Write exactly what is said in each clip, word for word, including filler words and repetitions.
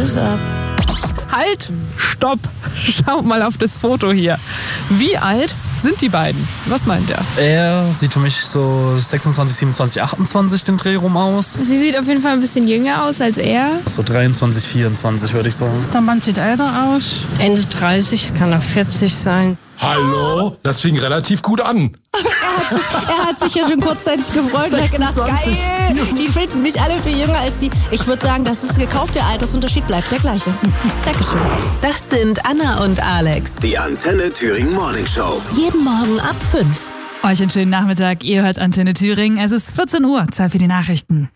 alles ab. Halt! Stopp! Schaut mal auf das Foto hier. Wie alt sind die beiden? Was meint er? Er sieht für mich so sechsundzwanzig, siebenundzwanzig, achtundzwanzig den Dreh rum aus. Sie sieht auf jeden Fall ein bisschen jünger aus als er. So dreiundzwanzig, vierundzwanzig würde ich sagen. Der Mann sieht älter aus. Ende dreißig, kann auch vierzig sein. Hallo? Das fing relativ gut an. Er hat, sich, er hat sich ja schon kurzzeitig gefreut und hat gedacht, geil, die finden mich alle viel jünger als die. Ich würde sagen, das ist gekauft, der Altersunterschied bleibt der gleiche. Dankeschön. Das sind Anna und Alex. Die Antenne Thüringen Morning Show. Jeden Morgen ab fünf. Euch einen schönen Nachmittag. Ihr hört Antenne Thüringen. Es ist vierzehn Uhr. Zeit für die Nachrichten.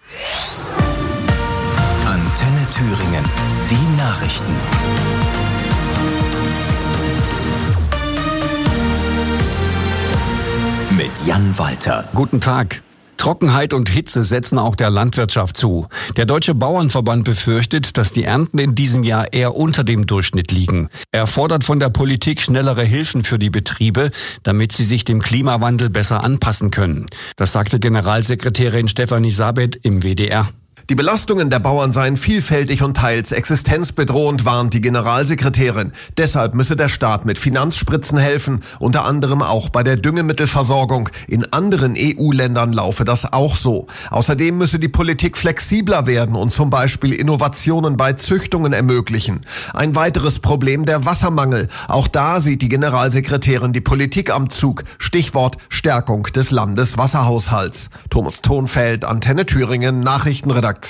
Antenne Thüringen. Die Nachrichten. Mit Jan Walter. Guten Tag. Trockenheit und Hitze setzen auch der Landwirtschaft zu. Der Deutsche Bauernverband befürchtet, dass die Ernten in diesem Jahr eher unter dem Durchschnitt liegen. Er fordert von der Politik schnellere Hilfen für die Betriebe, damit sie sich dem Klimawandel besser anpassen können. Das sagte Generalsekretärin Stefanie Sabet im W D R. Die Belastungen der Bauern seien vielfältig und teils existenzbedrohend, warnt die Generalsekretärin. Deshalb müsse der Staat mit Finanzspritzen helfen, unter anderem auch bei der Düngemittelversorgung. In anderen E U-Ländern laufe das auch so. Außerdem müsse die Politik flexibler werden und zum Beispiel Innovationen bei Züchtungen ermöglichen. Ein weiteres Problem der Wassermangel. Auch da sieht die Generalsekretärin die Politik am Zug. Stichwort Stärkung des Landeswasserhaushalts. Thomas Thonfeld, Antenne Thüringen, Nachrichtenredaktion.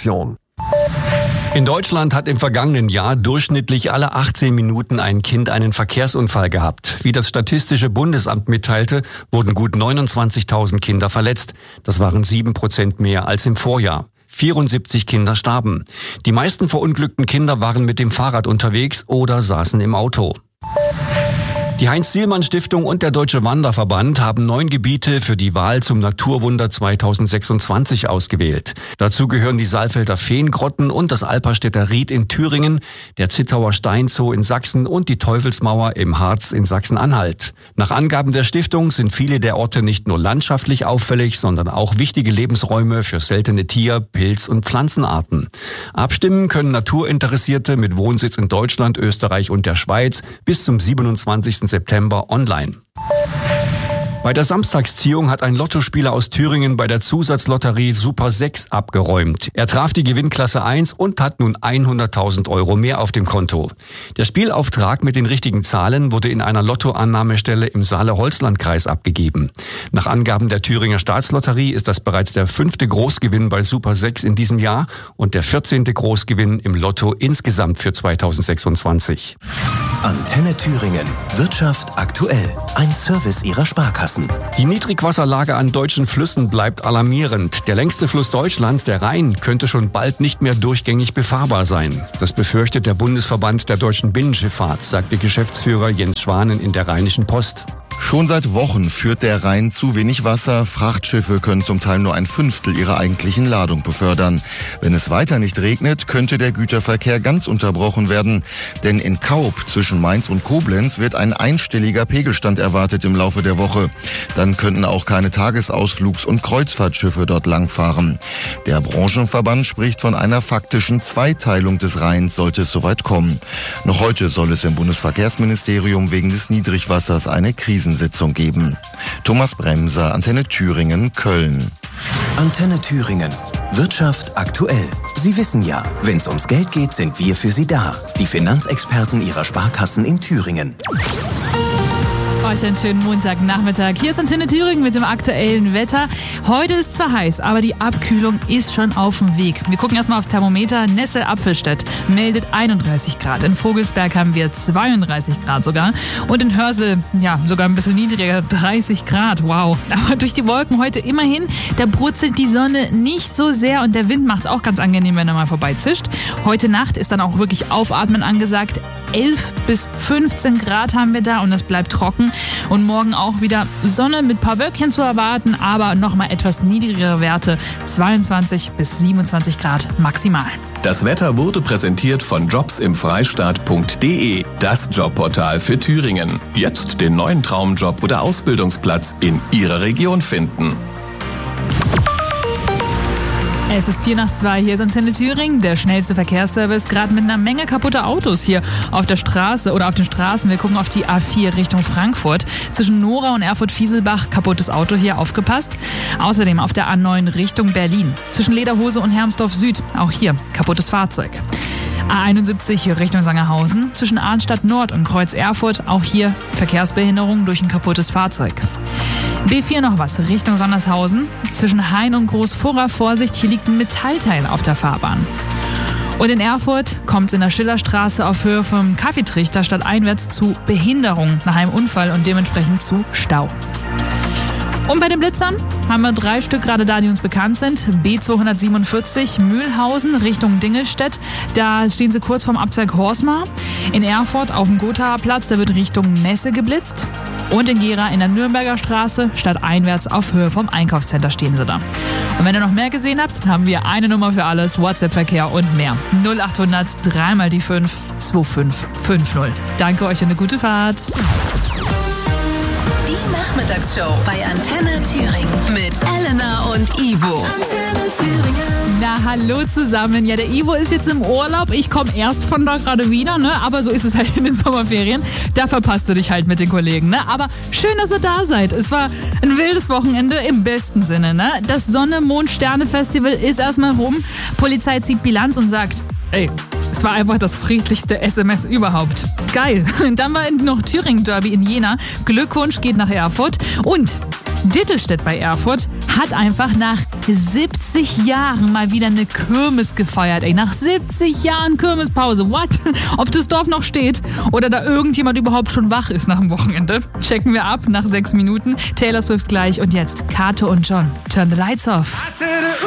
In Deutschland hat im vergangenen Jahr durchschnittlich alle achtzehn Minuten ein Kind einen Verkehrsunfall gehabt. Wie das Statistische Bundesamt mitteilte, wurden gut neunundzwanzigtausend Kinder verletzt. Das waren sieben Prozent mehr als im Vorjahr. vierundsiebzig Kinder starben. Die meisten verunglückten Kinder waren mit dem Fahrrad unterwegs oder saßen im Auto. Die Heinz-Sielmann-Stiftung und der Deutsche Wanderverband haben neun Gebiete für die Wahl zum Naturwunder zweitausendsechsundzwanzig ausgewählt. Dazu gehören die Saalfelder Feengrotten und das Alperstädter Ried in Thüringen, der Zittauer Steinzoo in Sachsen und die Teufelsmauer im Harz in Sachsen-Anhalt. Nach Angaben der Stiftung sind viele der Orte nicht nur landschaftlich auffällig, sondern auch wichtige Lebensräume für seltene Tier-, Pilz- und Pflanzenarten. Abstimmen können Naturinteressierte mit Wohnsitz in Deutschland, Österreich und der Schweiz bis zum siebenundzwanzigsten September online. Bei der Samstagsziehung hat ein Lottospieler aus Thüringen bei der Zusatzlotterie Super sechs abgeräumt. Er traf die Gewinnklasse eins und hat nun hunderttausend Euro mehr auf dem Konto. Der Spielauftrag mit den richtigen Zahlen wurde in einer Lottoannahmestelle im Saale-Holzland-Kreis abgegeben. Nach Angaben der Thüringer Staatslotterie ist das bereits der fünfte Großgewinn bei Super sechs in diesem Jahr und der vierzehnte Großgewinn im Lotto insgesamt für zweitausendsechsundzwanzig. Antenne Thüringen. Wirtschaft aktuell. Ein Service Ihrer Sparkasse. Die Niedrigwasserlage an deutschen Flüssen bleibt alarmierend. Der längste Fluss Deutschlands, der Rhein, könnte schon bald nicht mehr durchgängig befahrbar sein. Das befürchtet der Bundesverband der deutschen Binnenschifffahrt, sagte Geschäftsführer Jens Schwanen in der Rheinischen Post. Schon seit Wochen führt der Rhein zu wenig Wasser. Frachtschiffe können zum Teil nur ein Fünftel ihrer eigentlichen Ladung befördern. Wenn es weiter nicht regnet, könnte der Güterverkehr ganz unterbrochen werden. Denn in Kaub zwischen Mainz und Koblenz wird ein einstelliger Pegelstand erwartet im Laufe der Woche. Dann könnten auch keine Tagesausflugs- und Kreuzfahrtschiffe dort langfahren. Der Branchenverband spricht von einer faktischen Zweiteilung des Rheins, sollte es soweit kommen. Noch heute soll es im Bundesverkehrsministerium wegen des Niedrigwassers eine Krise Sitzung geben. Thomas Bremser, Antenne Thüringen, Köln. Antenne Thüringen. Wirtschaft aktuell. Sie wissen ja, wenn es ums Geld geht, sind wir für Sie da. Die Finanzexperten Ihrer Sparkassen in Thüringen. Euch einen schönen Montagnachmittag. Hier ist Antenne Thüringen mit dem aktuellen Wetter. Heute ist zwar heiß, aber die Abkühlung ist schon auf dem Weg. Wir gucken erstmal aufs Thermometer. Nessel-Apfelstedt meldet einunddreißig Grad. In Vogelsberg haben wir zweiunddreißig Grad sogar. Und in Hörsel, ja, sogar ein bisschen niedriger, dreißig Grad. Wow. Aber durch die Wolken heute immerhin, da brutzelt die Sonne nicht so sehr und der Wind macht es auch ganz angenehm, wenn er mal vorbeizischt. Heute Nacht ist dann auch wirklich Aufatmen angesagt. elf bis fünfzehn Grad haben wir da und es bleibt trocken. Und morgen auch wieder Sonne mit ein paar Wölkchen zu erwarten, aber nochmal etwas niedrigere Werte, zweiundzwanzig bis siebenundzwanzig Grad maximal. Das Wetter wurde präsentiert von jobs im freistaat punkt de, das Jobportal für Thüringen. Jetzt den neuen Traumjob oder Ausbildungsplatz in Ihrer Region finden. Es ist vier nach zwei, hier ist Antenne Thüringen, der schnellste Verkehrsservice, gerade mit einer Menge kaputter Autos hier auf der Straße oder auf den Straßen. Wir gucken auf die A vier Richtung Frankfurt. Zwischen Nora und Erfurt-Fieselbach kaputtes Auto hier, aufgepasst. Außerdem auf der A neun Richtung Berlin. Zwischen Lederhose und Hermsdorf Süd, auch hier kaputtes Fahrzeug. A einundsiebzig Richtung Sangerhausen, zwischen Arnstadt Nord und Kreuz Erfurt, auch hier Verkehrsbehinderung durch ein kaputtes Fahrzeug. B vier noch was, Richtung Sondershausen, zwischen Hain und Großfurrer, Vorsicht, hier liegt ein Metallteil auf der Fahrbahn. Und in Erfurt kommt es in der Schillerstraße auf Höhe vom Kaffeetrichter stadteinwärts zu Behinderung nach einem Unfall und dementsprechend zu Stau. Und bei den Blitzern haben wir drei Stück gerade da, die uns bekannt sind. B zweihundertsiebenundvierzig Mühlhausen Richtung Dingelstedt. Da stehen sie kurz vorm Abzweig Horsmar. In Erfurt auf dem Gothaer Platz, da wird Richtung Messe geblitzt. Und in Gera in der Nürnberger Straße, stadteinwärts auf Höhe vom Einkaufscenter stehen sie da. Und wenn ihr noch mehr gesehen habt, haben wir eine Nummer für alles, WhatsApp-Verkehr und mehr. null achthundert drei mal die fünf zwei fünf fünf null. Danke euch und eine gute Fahrt. Die Nachmittagsshow bei Antenne Thüringen mit Elena und Ivo. Antenne Thüringen. Na, hallo zusammen. Ja, der Ivo ist jetzt im Urlaub. Ich komme erst von da gerade wieder, ne? Aber so ist es halt in den Sommerferien. Da verpasst du dich halt mit den Kollegen, ne? Aber schön, dass ihr da seid. Es war ein wildes Wochenende im besten Sinne, ne? Das Sonne-Mond-Sterne-Festival ist erstmal rum. Polizei zieht Bilanz und sagt, ey, es war einfach das friedlichste S M S überhaupt. Geil. Dann war noch Thüringen-Derby in Jena. Glückwunsch geht nach Erfurt. Und Dittelstedt bei Erfurt hat einfach nach siebzig Jahren mal wieder eine Kirmes gefeiert. Ey, nach siebzig Jahren Kirmespause. What? Ob das Dorf noch steht oder da irgendjemand überhaupt schon wach ist nach dem Wochenende, checken wir ab nach sechs Minuten. Taylor Swift gleich und jetzt Kato und John. Turn the lights off.